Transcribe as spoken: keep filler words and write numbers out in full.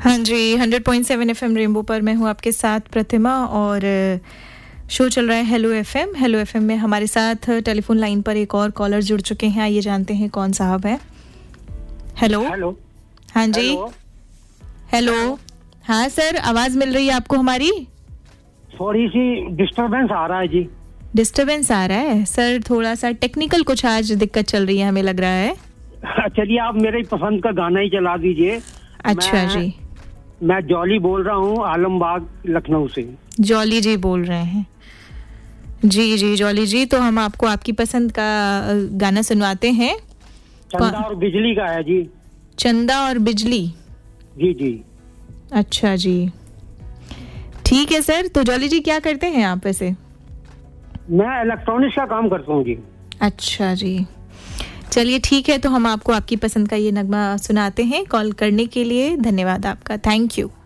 हाँ जी, hundred point seven FM rainbow पर मैं हूँ आपके साथ प्रतिमा और शो चल रहा है हेलो एफएम। हेलो एफएम में हमारे साथ टेलीफोन लाइन पर एक और कॉलर जुड़ चुके हैं। आइए जानते हैं कौन साहब है। Hello hello. हाँ जी, हेलो। हाँ सर, आवाज मिल रही है आपको हमारी? थोड़ी सी डिस्टरबेंस आ रहा है जी। डिस्टरबेंस आ रहा है सर, थोड़ा सा टेक्निकल कुछ आज दिक्कत चल रही है हमें लग रहा है। चलिए आप मेरे पसंद का गाना ही चला दीजिए। अच्छा मैं, जी। मैं जॉली बोल रहा हूँ आलमबाग लखनऊ से। जॉली जी बोल रहे हैं? जी जी जॉली जी, तो हम आपको आपकी पसंद का गाना सुनवाते हैं। चंदा और बिजली का है जी। चंदा और बिजली? जी जी। अच्छा जी, ठीक है सर। तो जॉली जी क्या करते हैं आप वैसे? मैं इलेक्ट्रॉनिक्स का काम करता हूँ जी। अच्छा जी, चलिए ठीक है, तो हम आपको आपकी पसंद का ये नगमा सुनाते हैं। कॉल करने के लिए धन्यवाद आपका, थैंक यू।